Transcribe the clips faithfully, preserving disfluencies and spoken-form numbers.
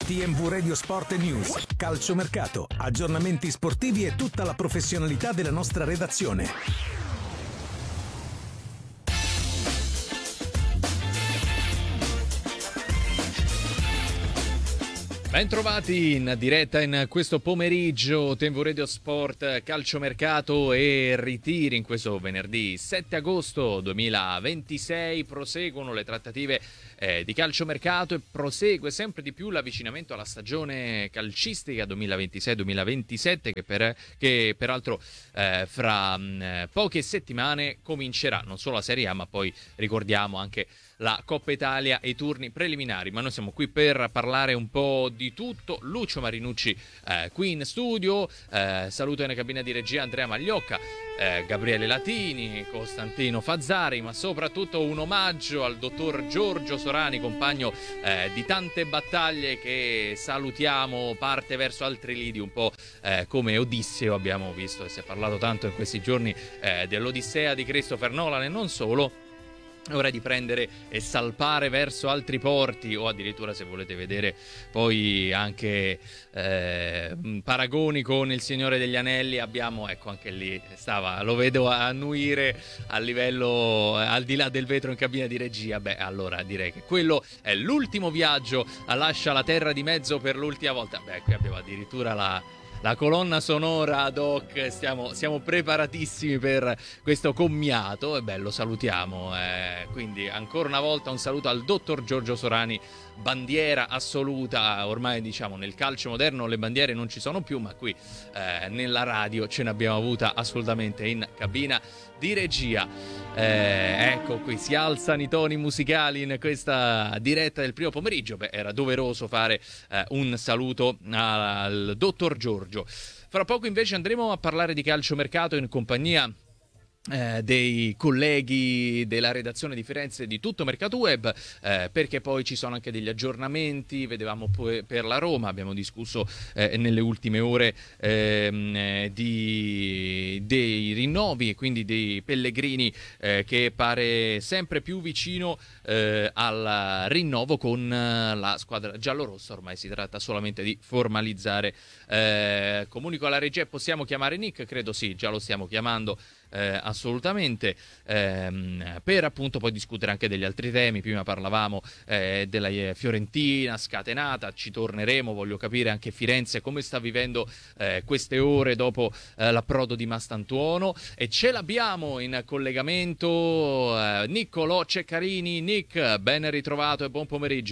T M V Radio Sport News, calciomercato, aggiornamenti sportivi e tutta la professionalità della nostra redazione. Bentrovati in diretta in questo pomeriggio, T M V Radio Sport, calciomercato e ritiri in questo venerdì sette agosto duemilaventisei. Proseguono le trattative eh, di calciomercato e prosegue sempre di più l'avvicinamento alla stagione calcistica duemilaventisei duemilaventisette che, per, che peraltro eh, fra mh, poche settimane comincerà non solo la Serie A ma poi ricordiamo anche la Coppa Italia e i turni preliminari. Ma noi siamo qui per parlare un po' di tutto. Lucio Marinucci eh, qui in studio, eh, saluto in cabina di regia Andrea Magliocca, eh, Gabriele Latini, Costantino Fazzari, ma soprattutto un omaggio al dottor Giorgio Sorani, compagno eh, di tante battaglie, che salutiamo, parte verso altri lidi un po' eh, come Odisseo. Abbiamo visto e si è parlato tanto in questi giorni eh, dell'Odissea di Christopher Nolan e non solo. È ora di prendere e salpare verso altri porti, o addirittura, se volete vedere poi anche eh, paragoni con Il Signore degli Anelli, abbiamo, ecco, anche lì stava, lo vedo annuire a livello al di là del vetro in cabina di regia. Beh, allora direi che quello è l'ultimo viaggio, lascia la terra di mezzo per l'ultima volta. Beh, qui abbiamo addirittura la La colonna sonora ad hoc, stiamo, siamo preparatissimi per questo commiato, e beh, lo salutiamo, eh, quindi ancora una volta un saluto al dottor Giorgio Sorani, bandiera assoluta. Ormai diciamo nel calcio moderno le bandiere non ci sono più, ma qui eh, nella radio ce ne abbiamo avuta assolutamente in cabina di regia. Eh, ecco, qui si alzano i toni musicali in questa diretta del primo pomeriggio. Beh, era doveroso fare eh, un saluto al dottor Giorgio. Fra poco invece andremo a parlare di calciomercato in compagnia Eh, dei colleghi della redazione di Firenze e di tutto Mercato Web, eh, perché poi ci sono anche degli aggiornamenti. Vedevamo poi per la Roma, abbiamo discusso eh, nelle ultime ore ehm, eh, di, dei rinnovi e quindi dei Pellegrini, eh, che pare sempre più vicino eh, al rinnovo con la squadra giallorossa. Ormai si tratta solamente di formalizzare. Eh, comunico alla regia, possiamo chiamare Nick? Credo sì, già lo stiamo chiamando. Eh, assolutamente, ehm, per appunto poi discutere anche degli altri temi. Prima parlavamo eh, della Fiorentina scatenata, ci torneremo. Voglio capire anche Firenze come sta vivendo eh, queste ore dopo eh, l'approdo di Mastantuono, e ce l'abbiamo in collegamento eh, Niccolò Ceccarini. Nick, ben ritrovato e buon pomeriggio.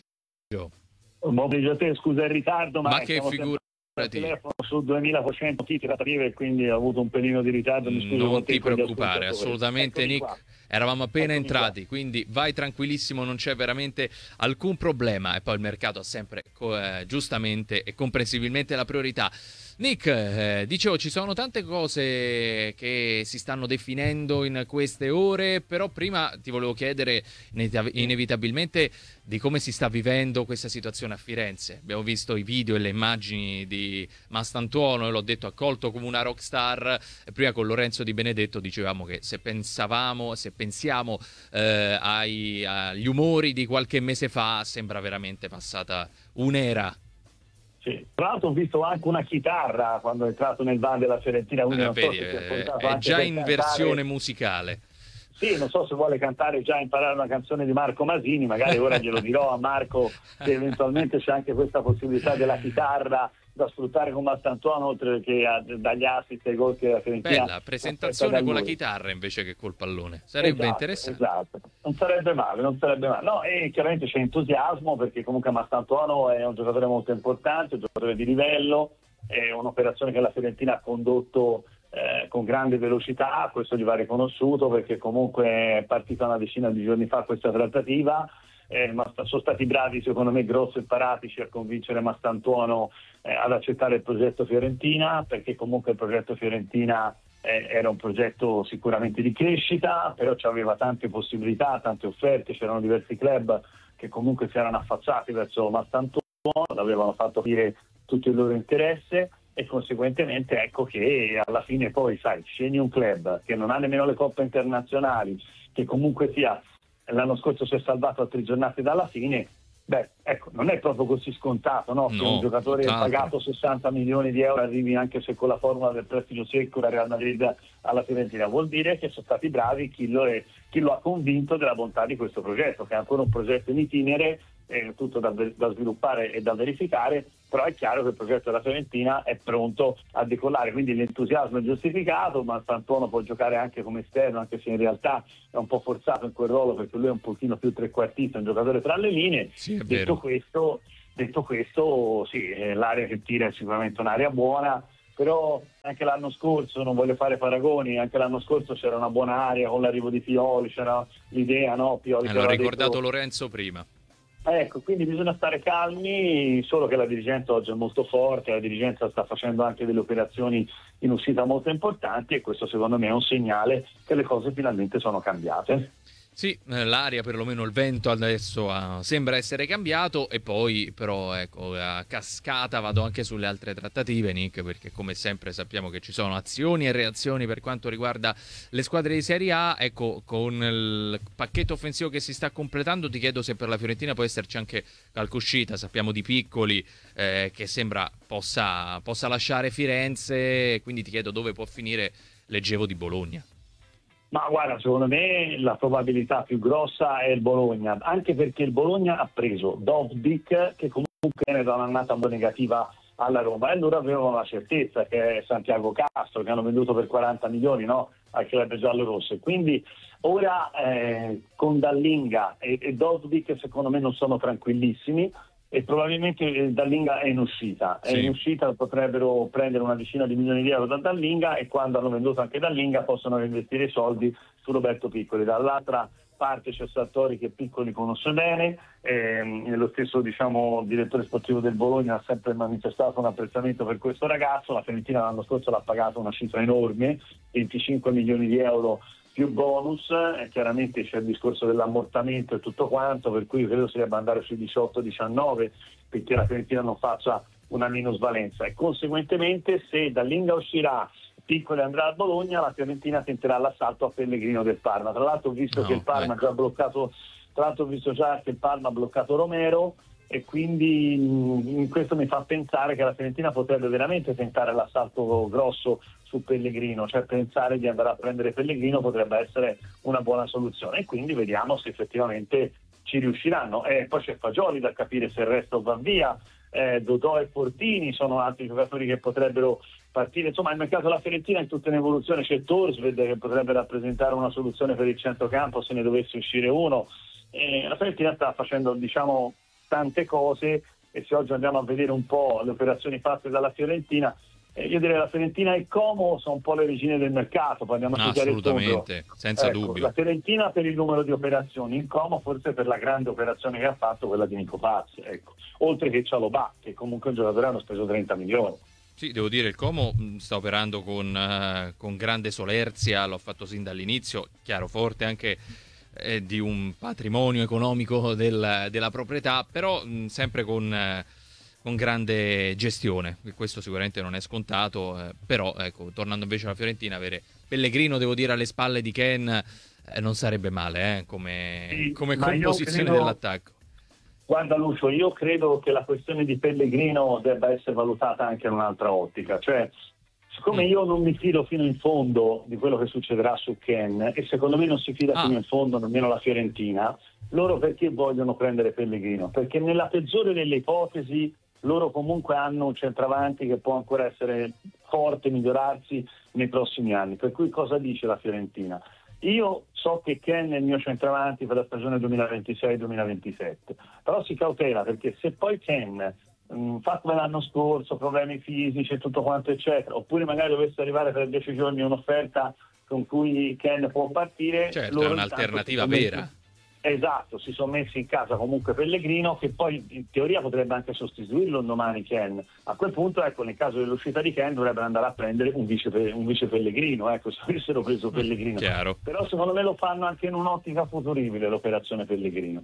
Buon pomeriggio a te, scusa il ritardo, ma, ma che figura. Il telefono su duemilaquattrocento trattative, quindi ho avuto un pelino di ritardo. Mi scuso, non ti preoccupare, assolutamente. Eccomi Nick, qua. Eravamo appena Eccomi entrati qua. Quindi vai tranquillissimo, non c'è veramente alcun problema. E poi il mercato ha sempre eh, giustamente e comprensibilmente la priorità. Nick, eh, dicevo, ci sono tante cose che si stanno definendo in queste ore, però prima ti volevo chiedere inevitabilmente di come si sta vivendo questa situazione a Firenze. Abbiamo visto i video e le immagini di Mastantuono, e l'ho detto, accolto come una rockstar. E prima con Lorenzo Di Benedetto dicevamo che se pensavamo, se pensiamo eh, ai, agli umori di qualche mese fa, sembra veramente passata un'era. Sì. Tra l'altro ho visto anche una chitarra quando è entrato nel van della Fiorentina, eh, vedi, so è, è già in cantare. Versione musicale. Sì, non so se vuole cantare, già imparare una canzone di Marco Masini, magari ora glielo dirò a Marco se eventualmente c'è anche questa possibilità della chitarra da sfruttare con Mastantuono, oltre che a, dagli assist e gol che la Fiorentina. Bella presentazione con la chitarra invece che col pallone, sarebbe esatto, interessante. Esatto, non sarebbe male, non sarebbe male. No, e chiaramente c'è entusiasmo, perché comunque Mastantuono è un giocatore molto importante, un giocatore di livello, è un'operazione che la Fiorentina ha condotto eh, con grande velocità. Questo gli va riconosciuto, perché comunque è partita una decina di giorni fa questa trattativa. Eh, ma sono stati bravi, secondo me, grossi e paratici a convincere Mastantuono eh, ad accettare il progetto Fiorentina, perché comunque il progetto Fiorentina eh, era un progetto sicuramente di crescita, però aveva tante possibilità, tante offerte, c'erano diversi club che comunque si erano affacciati verso Mastantuono, avevano fatto capire tutto il loro interesse, e conseguentemente ecco che alla fine poi, sai, scegli un club che non ha nemmeno le coppe internazionali, che comunque sia l'anno scorso si è salvato a tre giornate dalla fine, Beh, ecco, non è proprio così scontato, no? Che No, un giocatore tutt'altro. pagato sessanta milioni di euro arrivi, anche se con la formula del prestito secco, da Real Madrid alla Fiorentina. Vuol dire che sono stati bravi chi lo, è, chi lo ha convinto della bontà di questo progetto, che è ancora un progetto in itinere, è tutto da, da sviluppare e da verificare, però è chiaro che il progetto della Fiorentina è pronto a decollare, quindi l'entusiasmo è giustificato, ma Sant'Ono può giocare anche come esterno, anche se in realtà è un po' forzato in quel ruolo, perché lui è un pochino più trequartista, un giocatore tra le linee. Sì, è detto vero. questo, detto questo, sì, eh, l'area che tira è sicuramente un'area buona, però anche l'anno scorso, non voglio fare paragoni, anche l'anno scorso c'era una buona area con l'arrivo di Pioli, c'era l'idea, no? Pioli Eh, che l'ho aveva ricordato detto... Lorenzo prima. Ecco, quindi bisogna stare calmi, solo che la dirigenza oggi è molto forte, la dirigenza sta facendo anche delle operazioni in uscita molto importanti, e questo secondo me è un segnale che le cose finalmente sono cambiate. Sì, eh, l'aria, perlomeno il vento adesso ah, sembra essere cambiato, e poi però ecco, a cascata vado anche sulle altre trattative, Nick, perché come sempre sappiamo che ci sono azioni e reazioni per quanto riguarda le squadre di Serie A. Ecco, con il pacchetto offensivo che si sta completando, ti chiedo se per la Fiorentina può esserci anche qualche uscita. Sappiamo di Piccoli eh, che sembra possa, possa lasciare Firenze, quindi ti chiedo dove può finire l'Egevo di Bologna. Ma guarda, secondo me la probabilità più grossa è il Bologna, anche perché il Bologna ha preso Dovbyk, che comunque viene da un'annata un po' negativa alla Roma, e loro avevano la certezza che è Santiago Castro, che hanno venduto per quaranta milioni, no? Al club giallo-rosso. Quindi ora eh, con Dallinga e, e Dovbyk secondo me non sono tranquillissimi, e probabilmente Dallinga è in uscita, è Sì. in uscita, potrebbero prendere una decina di milioni di euro da Dallinga, e quando hanno venduto anche Dallinga possono investire i soldi su Roberto Piccoli. Dall'altra parte c'è Sartori, che Piccoli conosce bene, ehm, lo stesso diciamo direttore sportivo del Bologna ha sempre manifestato un apprezzamento per questo ragazzo. La Fiorentina l'anno scorso l'ha pagato una cifra enorme, venticinque milioni di euro più bonus, e chiaramente c'è il discorso dell'ammortamento e tutto quanto, per cui credo si debba andare sui diciotto diciannove, perché la Fiorentina non faccia una minusvalenza, e conseguentemente se Dallinga uscirà, Piccoli andrà a Bologna, la Fiorentina tenterà l'assalto a Pellegrino del Parma. Tra l'altro ho visto No, che il Parma ha ecco. già bloccato, tra l'altro ho visto già che il Parma ha bloccato Romero, e quindi mh, questo mi fa pensare che la Fiorentina potrebbe veramente tentare l'assalto grosso su Pellegrino, cioè pensare di andare a prendere Pellegrino potrebbe essere una buona soluzione, e quindi vediamo se effettivamente ci riusciranno. E poi c'è Fagioli da capire se il resto va via, eh, Dodò e Fortini sono altri giocatori che potrebbero partire. Insomma, il mercato della Fiorentina è in tutta in evoluzione, c'è Torsved che potrebbe rappresentare una soluzione per il centrocampo se ne dovesse uscire uno. E la Fiorentina sta facendo, diciamo, tante cose, e se oggi andiamo a vedere un po' le operazioni fatte dalla Fiorentina, eh, io direi la Fiorentina e Como sono un po' le regine del mercato, poi andiamo a studiare il fondo. Assolutamente, senza Ecco, dubbio. la Fiorentina per il numero di operazioni, il Como forse per la grande operazione che ha fatto, quella di Nico Pazzi, ecco. Oltre che Cialobà, che comunque un giocatore hanno speso trenta milioni. Sì, devo dire, il Como mh, sta operando con, eh, con grande solerzia, l'ho fatto sin dall'inizio, chiaro, forte anche eh, di un patrimonio economico del- della proprietà, però mh, sempre con, eh, con grande gestione, e questo sicuramente non è scontato, eh, però ecco, tornando invece alla Fiorentina, avere Pellegrino, devo dire, alle spalle di Ken eh, non sarebbe male eh, come, Sì, come ma io composizione credo- dell'attacco. Guarda Lucio, io credo che la questione di Pellegrino debba essere valutata anche in un'altra ottica, cioè siccome Mm. io non mi fido fino in fondo di quello che succederà su Ken, e secondo me non si fida Ah. fino in fondo nemmeno la Fiorentina, loro perché vogliono prendere Pellegrino? Perché nella peggiore delle ipotesi loro comunque hanno un centravanti che può ancora essere forte, migliorarsi nei prossimi anni, per cui cosa dice la Fiorentina? Io so che Ken è il mio centravanti per la stagione duemilaventisei duemilaventisette, però si cautela, perché se poi Ken mh, fa come l'anno scorso, problemi fisici e tutto quanto eccetera, oppure magari dovesse arrivare per dieci giorni un'offerta con cui Ken può partire, Certo, loro è intanto un'alternativa si sono messi- vera. Esatto, si sono messi in casa comunque Pellegrino, che poi in teoria potrebbe anche sostituirlo domani Ken. A quel punto, ecco, nel caso dell'uscita di Ken dovrebbero andare a prendere un vice, un vice Pellegrino, ecco, se avessero preso Pellegrino. Chiaro. Però secondo me lo fanno anche in un'ottica futuribile l'operazione Pellegrino.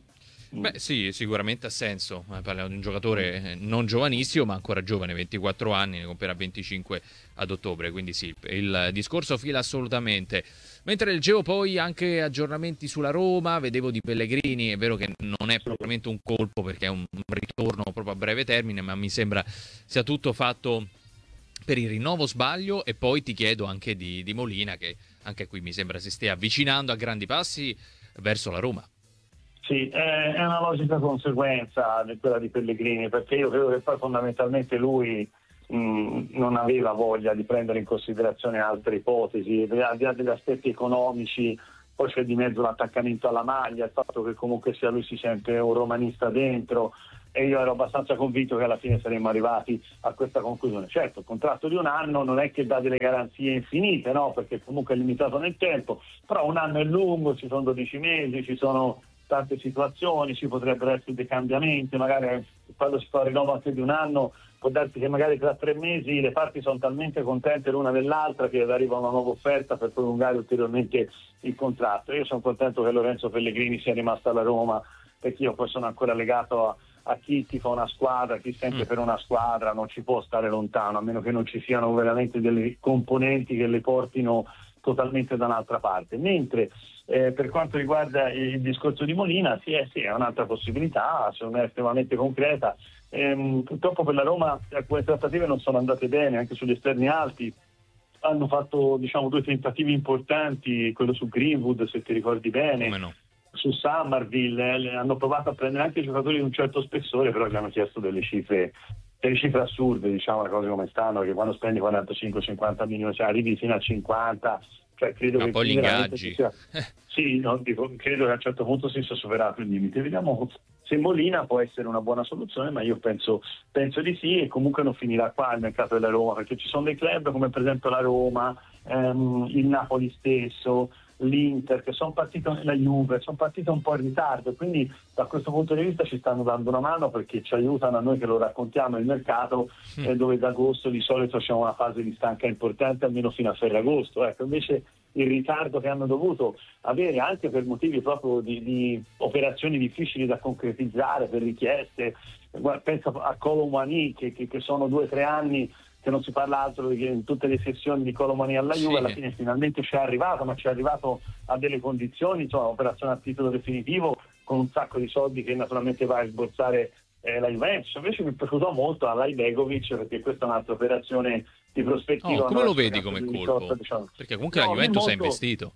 Beh sì, sicuramente ha senso, parliamo di un giocatore non giovanissimo ma ancora giovane, ventiquattro anni, ne compierà venticinque ad ottobre, quindi sì, il discorso fila assolutamente. Mentre leggevo poi anche aggiornamenti sulla Roma, vedevo di Pellegrini, è vero che non è propriamente un colpo perché è un ritorno proprio a breve termine, ma mi sembra sia tutto fatto per il rinnovo, sbaglio, e poi ti chiedo anche di, di Molina che anche qui mi sembra si stia avvicinando a grandi passi verso la Roma. Sì, è una logica conseguenza di quella di Pellegrini, perché io credo che poi fondamentalmente lui mh, non aveva voglia di prendere in considerazione altre ipotesi, al di là degli aspetti economici, poi c'è di mezzo l'attaccamento alla maglia, il fatto che comunque sia lui si sente un romanista dentro, e io ero abbastanza convinto che alla fine saremmo arrivati a questa conclusione. Certo, il contratto di un anno non è che dà delle garanzie infinite, no? Perché comunque è limitato nel tempo, però un anno è lungo, ci sono dodici mesi, ci sono tante situazioni, ci potrebbero essere dei cambiamenti, magari quando si fa il rinnovo anche di un anno può darsi che magari tra tre mesi le parti sono talmente contente l'una dell'altra che arriva una nuova offerta per prolungare ulteriormente il contratto. Io sono contento che Lorenzo Pellegrini sia rimasto alla Roma, perché io poi sono ancora legato a, a chi tifa una squadra, chi sente per una squadra, non ci può stare lontano, a meno che non ci siano veramente delle componenti che le portino totalmente da un'altra parte. Mentre eh, per quanto riguarda il discorso di Molina, sì, è, sì, è un'altra possibilità, secondo me è estremamente concreta. Ehm, purtroppo per la Roma alcune trattative non sono andate bene, anche sugli esterni alti. Hanno fatto, diciamo, due tentativi importanti, quello su Greenwood, se ti ricordi bene, Come no? su Summerville, eh, hanno provato a prendere anche giocatori di un certo spessore, però gli hanno chiesto delle cifre delle cifre assurde, diciamo, le cose come stanno, che quando spendi quarantacinque cinquanta milioni, cioè arrivi fino a cinquanta, cioè credo Ma che poi gli ingaggi. sia... sì, no, dico, credo che a un certo punto si sia superato il limite. Vediamo se Molina può essere una buona soluzione, ma io penso, penso di sì, e comunque non finirà qua il mercato della Roma, perché ci sono dei club come per esempio la Roma, ehm, il Napoli stesso, l'Inter, che sono partite, la Juve, sono partite un po' in ritardo, quindi da questo punto di vista ci stanno dando una mano, perché ci aiutano a noi che lo raccontiamo il mercato, Mm. eh, dove da agosto di solito c'è una fase di stanca importante, almeno fino a Ferragosto. Ecco, invece il ritardo che hanno dovuto avere anche per motivi proprio di, di operazioni difficili da concretizzare, per richieste, guarda, pensa a Colomani, che, che, che sono due o tre anni che non si parla altro che in tutte le sessioni di Colomani alla Juve, Sì. alla fine finalmente ci è arrivato, ma ci è arrivato a delle condizioni, insomma, operazione a titolo definitivo, con un sacco di soldi che naturalmente va a sborsare eh, la Juventus. Invece mi è piaciuto molto a Lajbegovic, perché questa è un'altra operazione di prospettiva. Oh, come no? lo vedi come colpo? diciamo. Perché comunque No, la Juventus molto... ha investito.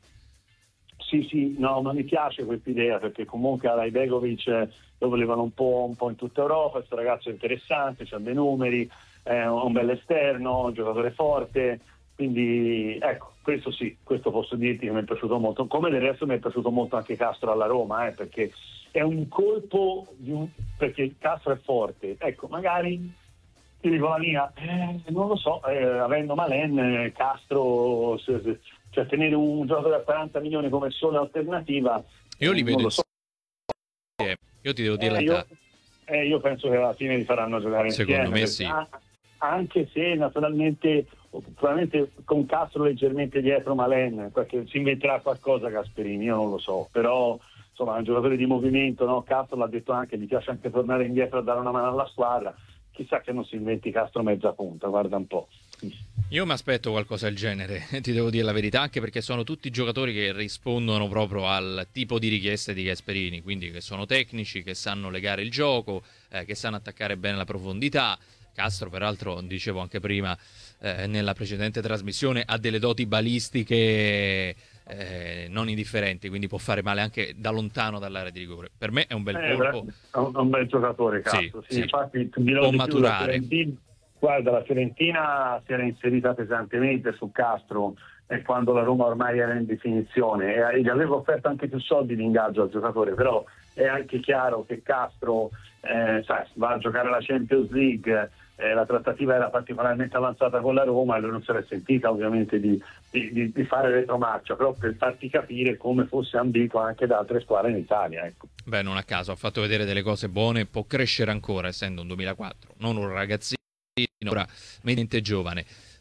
Sì, sì, no, ma mi piace questa idea, perché comunque a Lajbegovic lo volevano un po', un po' in tutta Europa, questo ragazzo è interessante, c'ha dei numeri, è un bel esterno, un giocatore forte, quindi ecco, questo sì, questo posso dirti che mi è piaciuto molto, come del resto mi è piaciuto molto anche Castro alla Roma, eh, perché è un colpo di un... perché Castro è forte, ecco, magari ti dico la mia, eh, non lo so, eh, avendo Malen, eh, Castro, se, se, cioè tenere un giocatore a quaranta milioni come sola alternativa, Io li eh, vedo non lo so. insieme. Io ti devo dire Eh, la io, verità. eh, io penso che alla fine li faranno giocare Secondo insieme. me sì. A- anche se naturalmente, probabilmente con Castro leggermente dietro Malen, perché si inventerà qualcosa Gasperini, io non lo so, però insomma è un giocatore di movimento, no? Castro l'ha detto anche, gli piace anche tornare indietro a dare una mano alla squadra, chissà che non si inventi Castro mezza punta, guarda un po'. Io mi aspetto qualcosa del genere, ti devo dire la verità, anche perché sono tutti giocatori che rispondono proprio al tipo di richieste di Gasperini, quindi che sono tecnici, che sanno legare il gioco, eh, che sanno attaccare bene la profondità. Castro, peraltro, dicevo anche prima eh, nella precedente trasmissione, ha delle doti balistiche eh, non indifferenti, quindi può fare male anche da lontano dall'area di rigore. Per me è un bel Eh, colpo. È un, è un bel giocatore, Castro. Sì, Sì, sì. infatti, dirò Può di più, la maturare. Fiorentina- guarda, la Fiorentina si era inserita pesantemente su Castro e quando la Roma ormai era in definizione, e gli aveva offerto anche più soldi di ingaggio al giocatore, però è anche chiaro che Castro eh, sai, va a giocare la Champions League, eh, la trattativa era particolarmente avanzata con la Roma e lui non si era sentita ovviamente di, di, di fare retromarcia, però per farti capire come fosse ambito anche da altre squadre in Italia, ecco. Beh, non a caso, ha fatto vedere delle cose buone, può crescere ancora essendo un duemilaquattro, non un ragazzino, ora mediamente giovane.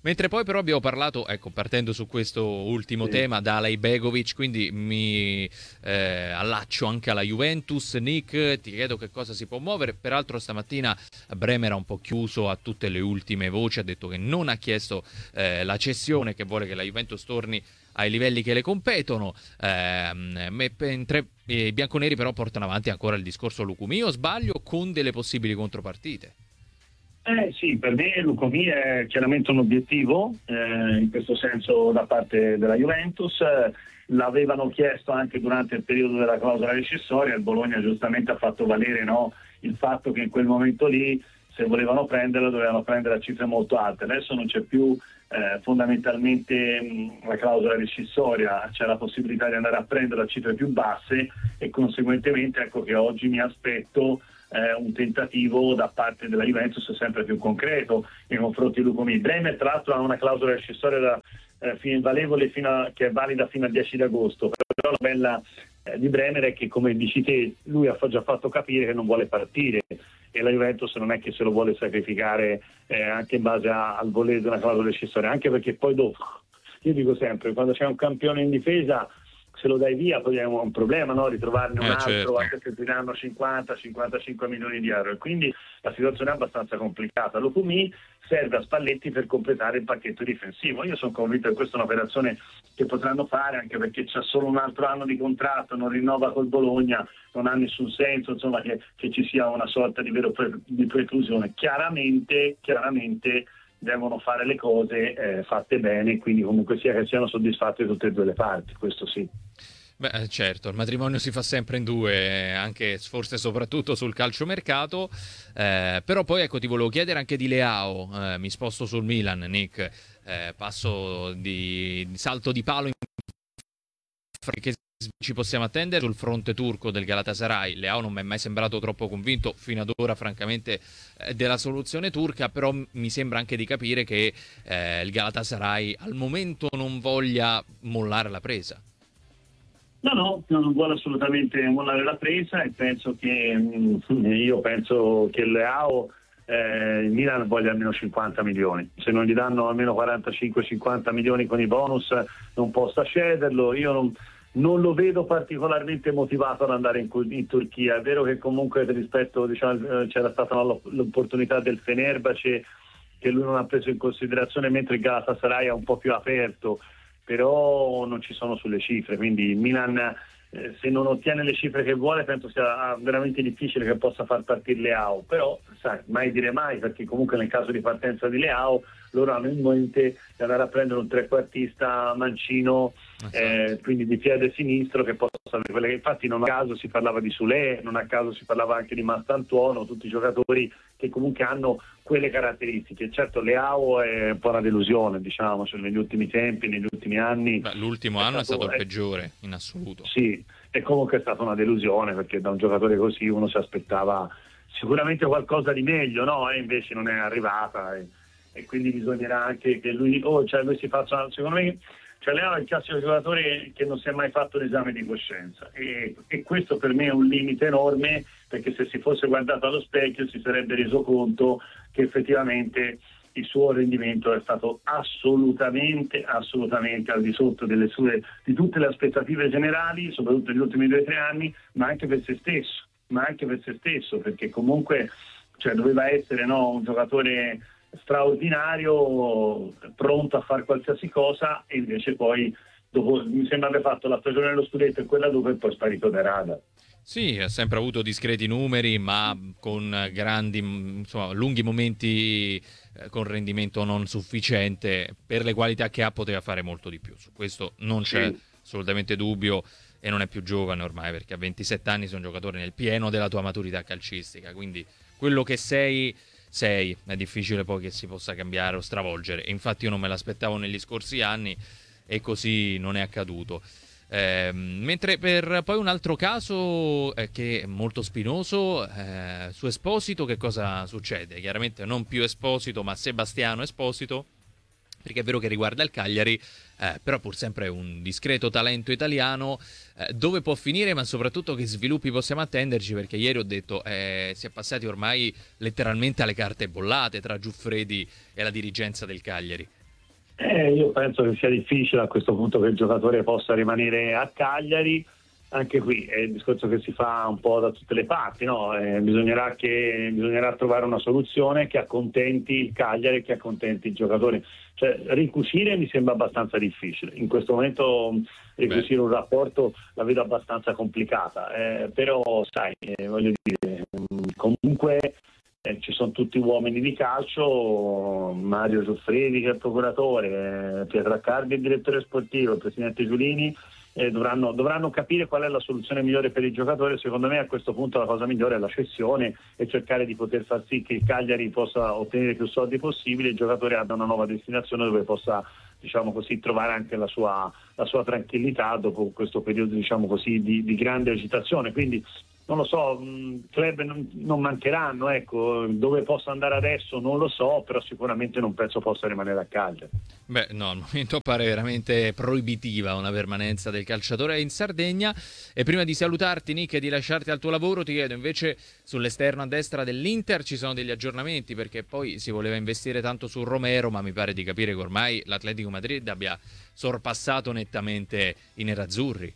Mentre poi però abbiamo parlato, ecco, partendo su questo ultimo sì. tema, da Alej Begovic, quindi mi eh, allaccio anche alla Juventus. Nick, ti chiedo che cosa si può muovere. Peraltro stamattina Bremer ha un po' chiuso a tutte le ultime voci, ha detto che non ha chiesto eh, la cessione, che vuole che la Juventus torni ai livelli che le competono, eh, mentre i bianconeri però portano avanti ancora il discorso Lucumí, o sbaglio, con delle possibili contropartite? Eh sì, per me Lucumí è chiaramente un obiettivo, eh, in questo senso da parte della Juventus. Eh, l'avevano chiesto anche durante il periodo della clausola rescissoria, il Bologna giustamente ha fatto valere, no, il fatto che in quel momento lì, se volevano prenderlo, dovevano prendere a cifre molto alte. Adesso non c'è più eh, fondamentalmente mh, la clausola rescissoria, c'è la possibilità di andare a prendere a cifre più basse, e conseguentemente ecco che oggi mi aspetto Eh, un tentativo da parte della Juventus sempre più concreto nei confronti di Lucumí. Bremer tra l'altro ha una clausola rescissoria da, eh, fin, valevole fino a, che è valida fino al dieci d'agosto, però la bella eh, di Bremer è che, come dici te, lui ha già fatto capire che non vuole partire, e la Juventus non è che se lo vuole sacrificare eh, anche in base a, al volere di una clausola rescissoria, anche perché poi dopo, io dico sempre, quando c'è un campione in difesa, se lo dai via poi è un problema, no? Ritrovarne un eh, altro, certo. anche se ti danno cinquanta cinquantacinque milioni di euro, e quindi la situazione è abbastanza complicata. Lucumí serve a Spalletti per completare il pacchetto difensivo. Io sono convinto che questa è un'operazione che potranno fare, anche perché c'è solo un altro anno di contratto, non rinnova col Bologna, non ha nessun senso insomma che, che ci sia una sorta di vero pre, di preclusione. Chiaramente, chiaramente devono fare le cose eh, fatte bene, quindi comunque sia che siano soddisfatte tutte e due le parti, questo sì. Beh, certo, il matrimonio si fa sempre in due, anche forse soprattutto sul calciomercato, eh, però poi ecco ti volevo chiedere anche di Leao, eh, mi sposto sul Milan, Nick, eh, passo di, di salto di palo in che ci possiamo attendere sul fronte turco del Galatasaray. Leao non mi è mai sembrato troppo convinto fino ad ora francamente eh, della soluzione turca, però m- mi sembra anche di capire che eh, il Galatasaray al momento non voglia mollare la presa. No, no, non vuole assolutamente mollare la presa, e penso che mh, io penso che Leao eh, il Milan voglia almeno cinquanta milioni. Se non gli danno almeno quarantacinque cinquanta milioni con i bonus non possa cederlo. Io non, non lo vedo particolarmente motivato ad andare in, in Turchia. È vero che comunque rispetto, diciamo, c'era stata l'opportunità del Fenerbahce che lui non ha preso in considerazione, mentre il Galatasaray è un po' più aperto, però non ci sono sulle cifre, quindi il Milan eh, se non ottiene le cifre che vuole penso sia veramente difficile che possa far partire Leao, però sai, mai dire mai, perché comunque nel caso di partenza di Leao loro hanno in mente di andare a prendere un trequartista mancino, eh, quindi di piede sinistro, che possa avere quelle che infatti non a caso si parlava di Sule, non a caso si parlava anche di Mastantuono, tutti i giocatori che comunque hanno quelle caratteristiche. Certo Leao è un po' una delusione, diciamo, cioè negli ultimi tempi, negli ultimi anni. Beh, l'ultimo è anno stato, è stato il è, peggiore in assoluto. Sì, e comunque è stata una delusione, perché da un giocatore così uno si aspettava sicuramente qualcosa di meglio, no? E invece non è arrivata, e, e quindi bisognerà anche che lui, oh, cioè lui si faccia, secondo me, cioè Leao è il classico giocatore che non si è mai fatto l'esame di coscienza, e, e questo per me è un limite enorme, perché se si fosse guardato allo specchio si sarebbe reso conto che effettivamente il suo rendimento è stato assolutamente, assolutamente al di sotto delle sue, di tutte le aspettative generali, soprattutto negli ultimi due o tre anni, ma anche per se stesso, ma anche per se stesso, perché comunque cioè, doveva essere, no, un giocatore straordinario, pronto a fare qualsiasi cosa, e invece poi dopo, mi sembra aver fatto la stagione dello scudetto e quella dopo, è poi sparito dai radar. Sì, ha sempre avuto discreti numeri, ma con grandi, insomma, lunghi momenti eh, con rendimento non sufficiente. Per le qualità che ha poteva fare molto di più, su questo non c'è sì. assolutamente dubbio, e non è più giovane ormai, perché a ventisette anni sei un giocatore nel pieno della tua maturità calcistica, quindi quello che sei, sei, è difficile poi che si possa cambiare o stravolgere. Infatti io non me l'aspettavo negli scorsi anni e così non è accaduto. Eh, mentre per poi un altro caso eh, che è molto spinoso, eh, su Esposito che cosa succede? Chiaramente non più Esposito ma Sebastiano Esposito, perché è vero che riguarda il Cagliari, eh, però pur sempre un discreto talento italiano, eh, dove può finire, ma soprattutto che sviluppi possiamo attenderci, perché ieri ho detto eh, si è passati ormai letteralmente alle carte bollate tra Giuffredi e la dirigenza del Cagliari. Eh, io penso che sia difficile a questo punto che il giocatore possa rimanere a Cagliari. Anche qui è il discorso che si fa un po' da tutte le parti, no? Eh, bisognerà, che, bisognerà trovare una soluzione che accontenti il Cagliari e che accontenti il giocatore. Cioè, ricucire mi sembra abbastanza difficile. In questo momento ricucire Beh. un rapporto la vedo abbastanza complicata, eh, però sai, eh, voglio dire, comunque eh, ci sono tutti uomini di calcio, Mario Giuffredi che è il procuratore, eh, Pietro Accardi il direttore sportivo, il presidente Giulini. Eh, dovranno, dovranno capire qual è la soluzione migliore per il giocatore. Secondo me a questo punto la cosa migliore è la cessione e cercare di poter far sì che il Cagliari possa ottenere più soldi possibile e il giocatore abbia una nuova destinazione dove possa, diciamo così, trovare anche la sua, la sua tranquillità dopo questo periodo, diciamo così, di, di grande agitazione. Quindi non lo so, mh, club non, non mancheranno, ecco, dove possa andare adesso non lo so, però sicuramente non penso possa rimanere a Cagliari. Beh, no, al momento pare veramente proibitiva una permanenza del calciatore in Sardegna. E prima di salutarti, Nick, e di lasciarti al tuo lavoro, ti chiedo invece sull'esterno a destra dell'Inter ci sono degli aggiornamenti, perché poi si voleva investire tanto su Romero, ma mi pare di capire che ormai l'Atletico Madrid abbia sorpassato nettamente i nerazzurri.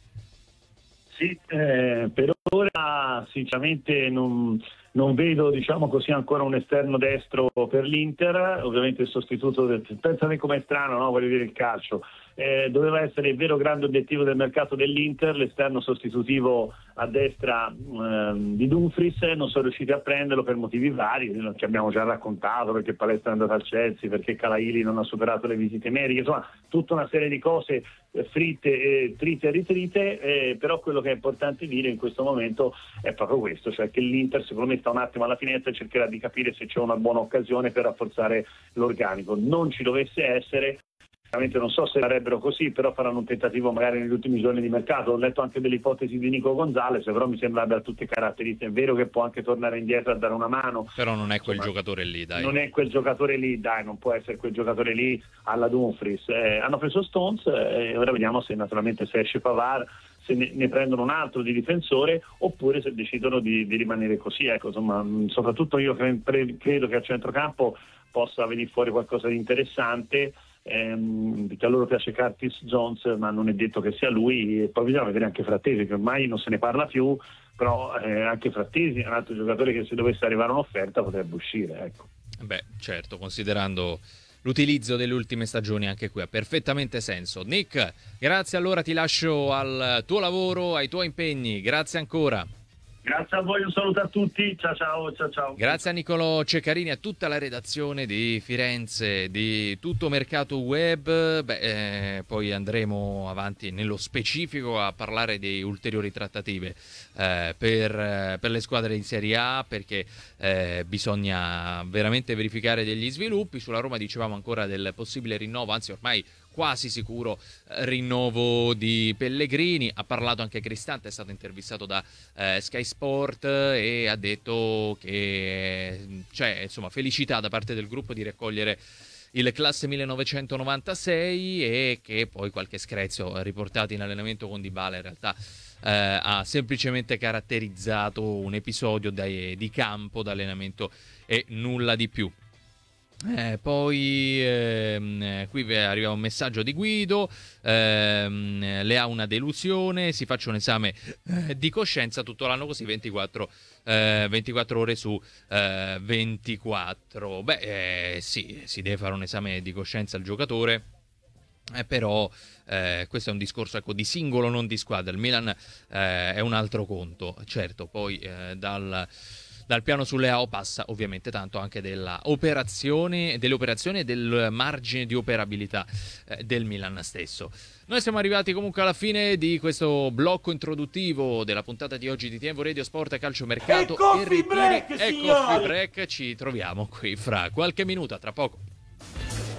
Sì, eh, per ora sinceramente non, non vedo, diciamo così, ancora un esterno destro per l'Inter. Ovviamente il sostituto del, pensate com'è strano, no? Voglio dire, il calcio eh, doveva essere il vero grande obiettivo del mercato dell'Inter, l'esterno sostitutivo a destra eh, di Dumfries. Non sono riusciti a prenderlo per motivi vari, ci abbiamo già raccontato, perché Palestra è andato al Chelsea, perché Calaili non ha superato le visite mediche, insomma tutta una serie di cose fritte, eh, trite e ritrite, eh, però quello che è importante dire in questo momento è proprio questo, cioè che l'Inter secondo me sta un attimo alla finestra e cercherà di capire se c'è una buona occasione per rafforzare l'organico. Non ci dovesse essere, veramente non so se farebbero così, però faranno un tentativo magari negli ultimi giorni di mercato. Ho letto anche delle ipotesi di Nico Gonzalez, però mi sembra abbia tutte caratteristiche. È vero che può anche tornare indietro a dare una mano, però non è quel insomma, giocatore lì, dai. Non è quel giocatore lì, dai, non può essere quel giocatore lì alla Dumfries. Eh, hanno preso Stones e eh, ora vediamo se naturalmente se esce Pavard, se ne, ne prendono un altro di difensore, oppure se decidono di, di rimanere così. Ecco, insomma, soprattutto io credo che a centrocampo possa venire fuori qualcosa di interessante. Ehm, perché a loro piace Curtis Jones, ma non è detto che sia lui. E poi bisogna vedere anche Frattesi, che ormai non se ne parla più, però eh, anche Frattesi è un altro giocatore che se dovesse arrivare un'offerta potrebbe uscire, ecco. Beh, certo, considerando l'utilizzo delle ultime stagioni anche qui ha perfettamente senso. Nick, grazie, allora ti lascio al tuo lavoro, ai tuoi impegni, grazie ancora. Grazie a voi, un saluto a tutti, ciao ciao ciao ciao. Grazie a Niccolò Ceccarini, a tutta la redazione di Firenze, di Tutto Mercato Web. Beh, eh, poi andremo avanti nello specifico a parlare di ulteriori trattative eh, per, eh, per le squadre in Serie A, perché eh, bisogna veramente verificare degli sviluppi. Sulla Roma dicevamo ancora del possibile rinnovo, anzi ormai quasi sicuro rinnovo di Pellegrini. Ha parlato anche Cristante, è stato intervistato da eh, Sky Sport e ha detto che c'è, insomma, felicità da parte del gruppo di raccogliere il classe millenovecentonovantasei e che poi qualche screzio riportato in allenamento con Dybala in realtà eh, ha semplicemente caratterizzato un episodio dai, di campo, d'allenamento e nulla di più. Eh, poi ehm, qui arriva un messaggio di Guido, ehm, le ha una delusione, si faccia un esame eh, di coscienza tutto l'anno, così ventiquattro, eh, ventiquattro ore su eh, ventiquattro. Beh, eh, sì, si deve fare un esame di coscienza al giocatore, eh, però eh, questo è un discorso, ecco, di singolo, non di squadra. Il Milan eh, è un altro conto, certo, poi eh, dal... Dal piano sulle A O passa ovviamente tanto anche della operazione, delle operazioni e del margine di operabilità eh, del Milan stesso. Noi siamo arrivati comunque alla fine di questo blocco introduttivo della puntata di oggi di Tempo Radio Sport Calcio Mercato e Coffee Break, e Coffee Break. Ci troviamo qui fra qualche minuto, tra poco.